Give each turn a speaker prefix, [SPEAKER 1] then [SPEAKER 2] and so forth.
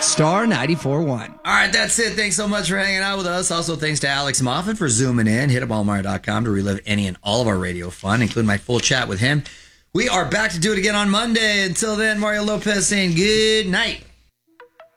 [SPEAKER 1] Star 94.1.
[SPEAKER 2] All right, that's it. Thanks so much for hanging out with us. Also, thanks to Alex Moffat for zooming in. Hit upallmeyer.com to relive any and all of our radio fun, including my full chat with him. We are back to do it again on Monday. Until then, Mario Lopez saying good night.